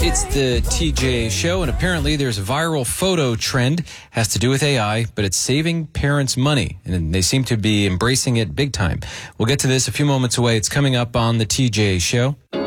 It's the TJ Show, and apparently there's a viral photo trend. Has to do with AI, but it's saving parents money, and they seem to be embracing it big time. We'll get to this a few moments away. It's coming up on the TJ Show.